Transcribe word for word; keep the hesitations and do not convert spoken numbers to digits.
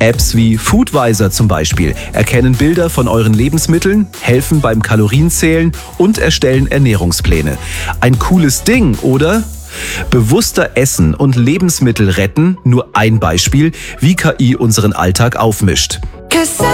Apps wie Foodvisor zum Beispiel erkennen Bilder von euren Lebensmitteln, helfen beim Kalorienzählen und erstellen Ernährungspläne. Ein cooles Ding, oder? Bewusster Essen und Lebensmittel retten, nur ein Beispiel, wie K I unseren Alltag aufmischt. Cause